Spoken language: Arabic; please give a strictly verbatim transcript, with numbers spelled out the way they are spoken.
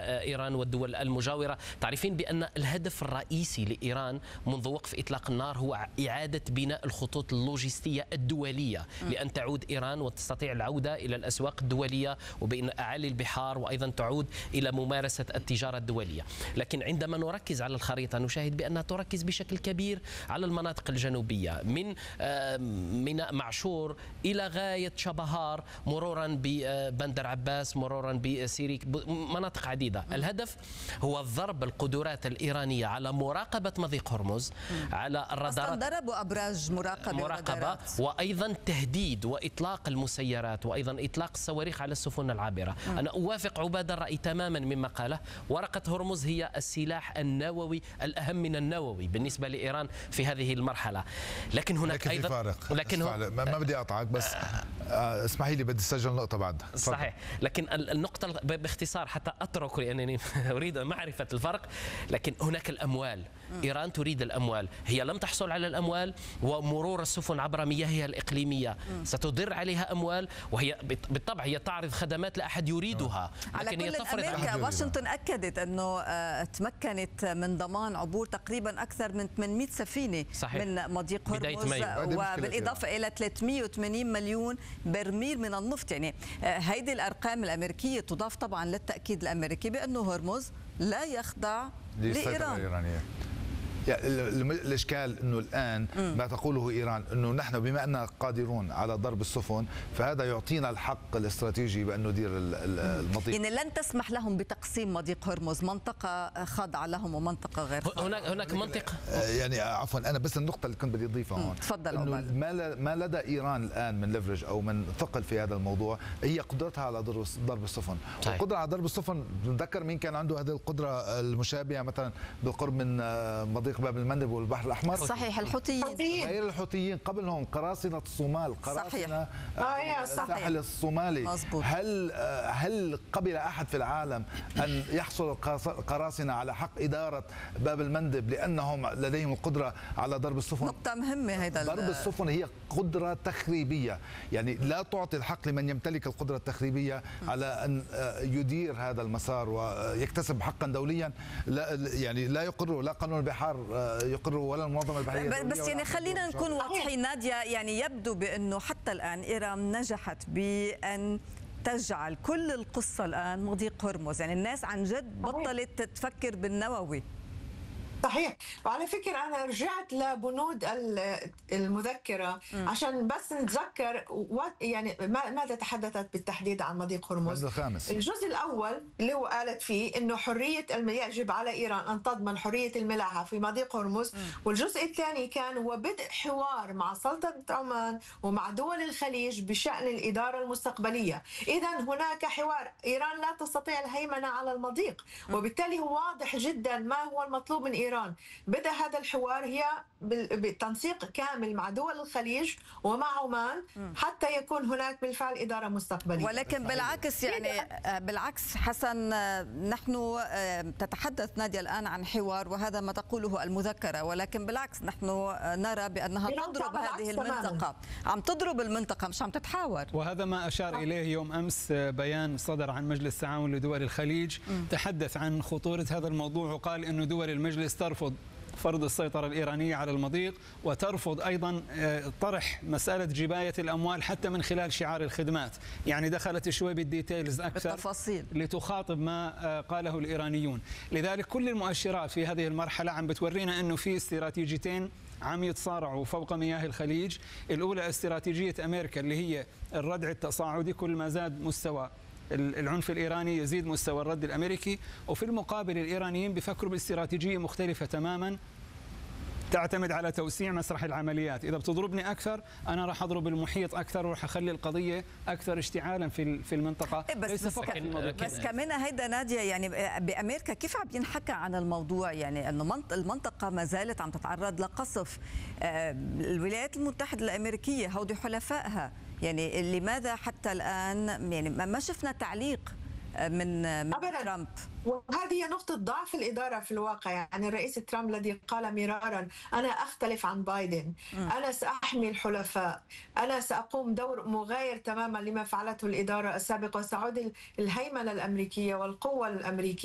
إيران والدول المجاورة. تعرفين بأن الهدف الرئيسي لإيران منذ وقف إطلاق النار هو إعادة بناء الخطوط اللوجستية الدولية لأن تعود إيران وتستطيع العودة إلى الأسواق الدولية وبين أعالي البحار، وأيضا تعود إلى ممارسة التجارة الدولية. لكن عندما نركز على الخريطة نشاهد بأنها تركز بشكل كبير على المناطق الجنوبية من ميناء معشور إلى غاية شبهار، مرورا ببندر عباس، مرورا بسيريك، مناطق عديدة. الهدف هو ضرب القدرات الإيرانية على مراقبة مضيق هرمز، على الرادارات، ضربوا أبراج مراقبة, مراقبة وأيضا تهديد وإطلاق المسيرات وأيضا إطلاق الصواريخ على السفن العابرة. م. أنا أوافق عبادة الرأي تماما مما قاله. ورقة هرمز هي السلاح النووي الأهم من النووي بالنسبة لإيران في هذه المرحلة. لكن هناك لكن أيضا فارق. لكن هو... ما بدي أقطعك بس آه اسمحي لي بدي أسجل نقطة بعد. صحيح. لكن النقطة باختصار حتى أترك لأنني أريد معرفة الفرق. لكن هناك الأموال. إيران تريد الأموال، هي لم تحصل على الأموال، ومرور السفن عبر مياهها الإقليمية ستدر عليها أموال، وهي بالطبع هي تعرض خدمات لا أحد يريدها. على كل أمريكا واشنطن أكدت أنه تمكنت من ضمان عبور تقريبا أكثر من ثمانمئة سفينة صحيح. من مضيق هرمز، وبالإضافة إلى ثلاثمئة وثمانين مليون برميل من النفط. يعني هذه الأرقام الأمريكية تضاف طبعا للتأكيد الأمريكي بأنه هرمز لا يخضع لإيران. يعني الاشكال انه الان ما تقوله ايران انه نحن بما اننا قادرون على ضرب السفن فهذا يعطينا الحق الاستراتيجي بان ندير المضيق. يعني لن تسمح لهم بتقسيم مضيق هرمز، منطقه خاضعه لهم ومنطقه غير خاضعه. هناك هناك منطقه يعني عفوا انا بس النقطه اللي كنت بدي اضيفها هون تفضل. انه ما ما لدى ايران الان من ليفرج او من ثقل في هذا الموضوع هي قدرتها على ضرب السفن. القدره على ضرب السفن نتذكر مين كان عنده هذه القدره المشابهه مثلا بالقرب من مضيق باب المندب والبحر الأحمر. صحيح. الحوثيين غير الحوثيين قبلهم قراصنة الصومال، قراصنة الساحل الصومالي. مزبوط. هل هل قبل أحد في العالم أن يحصل القراصنة على حق إدارة باب المندب لأنهم لديهم القدرة على ضرب السفن؟ نقطة مهمة. هذا ضرب السفن هي قدرة تخريبية، يعني لا تعطي الحق لمن يمتلك القدرة التخريبية على أن يدير هذا المسار ويكتسب حقا دوليا. لا يعني لا يقر لا قانون البحار يقر ولا المنظمه البحريه. بس يعني خلينا نكون واضحين نادية، يعني يبدو بانه حتى الان ايران نجحت بان تجعل كل القصه الان مضيق هرمز، يعني الناس عن جد بطلت تفكر بالنووي. صحيح. وعلى فكرة أنا رجعت لبنود المذكرة م. عشان بس نتذكر يعني ماذا تحدثت بالتحديد عن مضيق هرمز. الخامس. الجزء الأول اللي هو قالت فيه إنه حرية يجب على إيران أن تضمن حرية الملاحة في مضيق هرمز م. والجزء الثاني كان هو بدء حوار مع سلطنة عمان ومع دول الخليج بشأن الإدارة المستقبلية. إذا هناك حوار، إيران لا تستطيع الهيمنة على المضيق م. وبالتالي هو واضح جدا ما هو المطلوب من إيران. إيران. بدأ هذا الحوار هي بالتنسيق كامل مع دول الخليج ومع عمان حتى يكون هناك بالفعل إدارة مستقبلية. ولكن بالعكس يعني بالعكس حسن، نحن تتحدث نادية الآن عن حوار وهذا ما تقوله المذكرة، ولكن بالعكس نحن نرى بأنها تضرب هذه المنطقة، عم تضرب المنطقة مش عم تتحاور. وهذا ما أشار إليه يوم أمس بيان صدر عن مجلس التعاون لدول الخليج م. تحدث عن خطورة هذا الموضوع وقال إنه دول المجلس ترفض فرض السيطرة الإيرانية على المضيق وترفض أيضا طرح مسألة جباية الأموال حتى من خلال شعار الخدمات. يعني دخلت شوي بالديتيلز أكثر بالتفاصيل لتخاطب ما قاله الإيرانيون. لذلك كل المؤشرات في هذه المرحلة عم بتورينا أنه في استراتيجيتين عم يتصارعوا فوق مياه الخليج. الأولى استراتيجية أمريكا اللي هي الردع التصاعدي، كل ما زاد مستوى العنف الإيراني يزيد مستوى الرد الأمريكي، وفي المقابل الإيرانيين بيفكروا باستراتيجية مختلفة تماما تعتمد على توسيع مسرح العمليات. إذا بتضربني أكثر أنا راح أضرب المحيط أكثر وراح أخلي القضية أكثر اشتعالا في في المنطقة. بس ليس فقط في الموضوع. بس كمان هيدا نادية يعني بأمريكا كيف عم ينحكى عن الموضوع، يعني أنه المنطقة ما زالت عم تتعرض لقصف. الولايات المتحدة الأمريكية هودي حلفائها، يعني لماذا حتى الآن يعني ما شفنا تعليق من, من ترامب؟ وهذه هي نقطة ضعف الإدارة في الواقع. يعني الرئيس ترامب الذي قال مرارا أنا أختلف عن بايدن، أنا سأحمي الحلفاء، أنا سأقوم دور مغاير تماما لما فعلته الإدارة السابقة وسأعود الهيمنة الأمريكية والقوة الأمريكية.